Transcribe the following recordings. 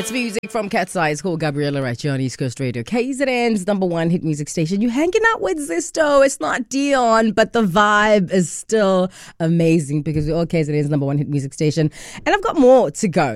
That's music from Cat's Eye. It's called Gabriella right here on East Coast Radio. KZN's number one hit music station. You're hanging out with Zisto. It's not Dion, but the vibe is still amazing because we're all KZN's number one hit music station. And I've got more to go.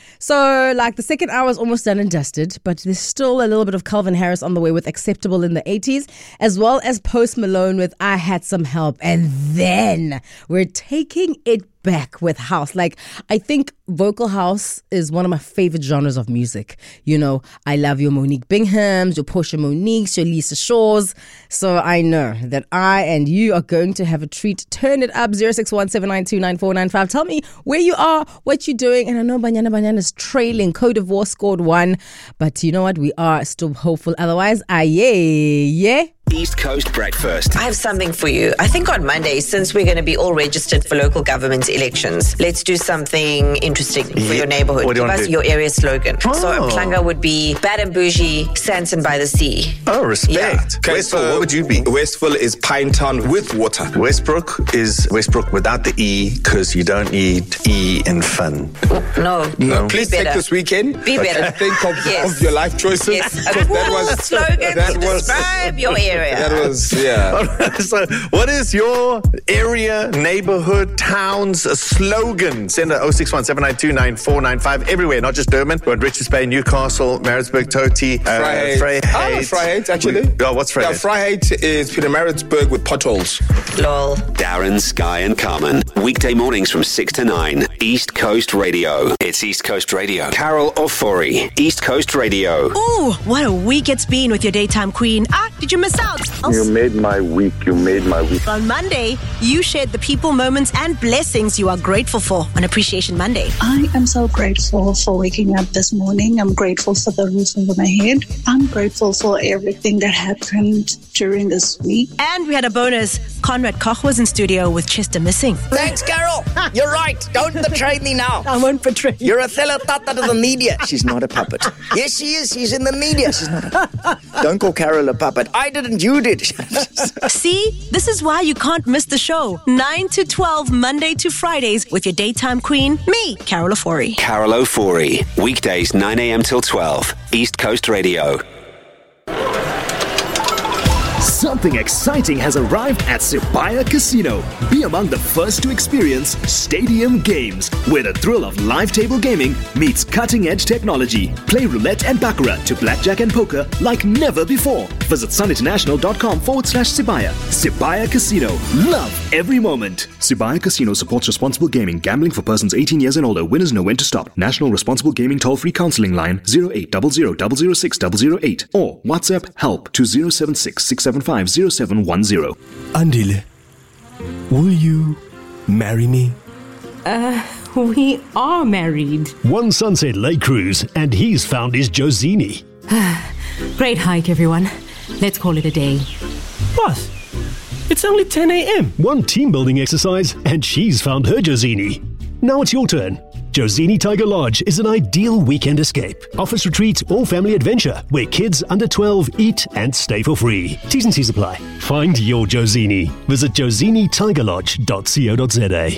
The second hour is almost done and dusted, but there's still a little bit of Calvin Harris on the way with Acceptable in the 80s, as well as Post Malone with I Had Some Help. And then we're taking it back with house. I think vocal house is one of my favorite genres of music. You know, I love your Monique Binghams, your Portia Monique's, your Lisa Shaw's. So I know that I and you are going to have a treat. Turn it up, 0617929495. Tell me where you are, what you're doing. And I know Banyana is trailing. Côte d'Ivoire scored 1. But you know what? We are still hopeful. Otherwise, yeah. East Coast Breakfast. I have something for you. I think on Monday, since we're going to be all registered for local government elections, let's do something interesting for your neighborhood. What do you Give want us to do? your area slogan. Oh. So Mhlanga would be Bad and Bougie, Sanson by the Sea. Oh, respect. Yeah. Okay, Westville, what would you be? Westville is Pinetown with water. Westbrook is Westbrook without the E, because you don't need E in fun. No. Please Be take better. this weekend. Be better. Think Yes. of your life choices. Yes. A Because cool slogan to describe your area. That was, yeah. So, what is your area, neighborhood, town's slogan? Send it 0617929495 everywhere, not just Durban. We want Richards Bay, Newcastle, Maritzburg, Toti, Vryheid, actually. Oh, what's Yeah, Vryheid? Vryheid is Pietermaritzburg with potholes. Lol. Darren, Sky and Carmen. Weekday mornings from 6 to 9. East Coast Radio. It's East Coast Radio. Carol Ofori. East Coast Radio. Ooh, what a week it's been with your daytime queen. Did you miss out? You made my week. On Monday, you shared the people, moments, and blessings you are grateful for on Appreciation Monday. I am so grateful for waking up this morning. I'm grateful for the roof over my head. I'm grateful for everything that happened during this week. And we had a bonus. Conrad Koch was in studio with Chester Missing. Thanks, Carol. You're right. Don't betray me now. I won't betray you. You're a fellow tata to the media. She's not a puppet. Yes, she is. She's in the media. She's not a... Don't call Carol a puppet. I didn't. You did. See, this is why you can't miss the show. 9 to 12, Monday to Fridays with your daytime queen, me, Carol Ofori. Carol Ofori. Weekdays 9 a.m. till 12. East Coast Radio. Something exciting has arrived at Sibaya Casino. Be among the first to experience Stadium Games, where the thrill of live table gaming meets cutting-edge technology. Play roulette and baccarat to blackjack and poker like never before. Visit suninternational.com/Sibaya. Sibaya Casino. Love every moment. Sibaya Casino supports responsible gaming. Gambling for persons 18 years and older. Winners know when to stop. National Responsible Gaming Toll-Free Counseling Line 0800 006 008 or WhatsApp help to 076 675 0710. Andile, will you marry me? We are married. One Sunset Lake Cruise, and he's found his Josini. Great hike, everyone. Let's call it a day. What? It's only 10 a.m. One team building exercise, and she's found her Josini. Now it's your turn. Josini Tiger Lodge is an ideal weekend escape. Office retreat or family adventure where kids under 12 eat and stay for free. T's and C's apply. Find your Josini. Visit josinitigerlodge.co.za.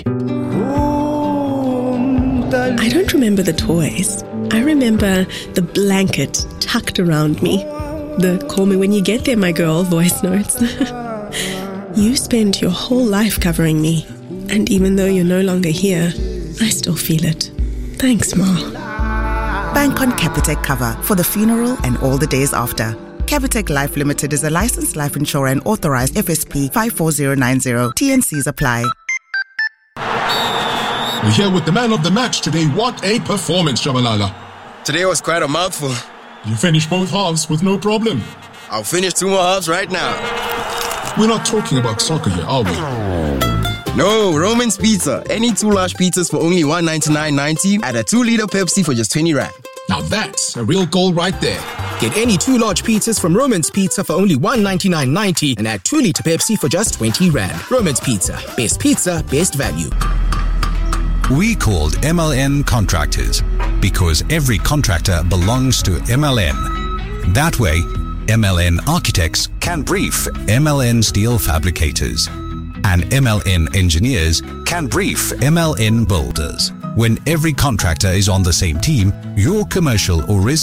I don't remember the toys. I remember the blanket tucked around me. The call me when you get there, my girl voice notes. You spent your whole life covering me. And even though you're no longer here, I still feel it. Thanks, Ma. Bank on Capitec cover for the funeral and all the days after. Capitec Life Limited is a licensed life insurer and authorized FSP 54090. T&Cs apply. We're here with the man of the match today. What a performance, Shabalala. Today was quite a mouthful. You finished both halves with no problem. I'll finish 2 more halves right now. We're not talking about soccer here, are we? No, Roman's Pizza. Any 2 large pizzas for only $199.90 and a 2-liter Pepsi for just 20 Rand. Now that's a real goal right there. Get any 2 large pizzas from Roman's Pizza for only $199.90 and add 2-liter Pepsi for just 20 Rand. Roman's Pizza. Best pizza, best value. We called MLN Contractors because every contractor belongs to MLN. That way, MLN Architects can brief MLN Steel Fabricators. And MLN Engineers can brief MLN Builders. When every contractor is on the same team, your commercial or residential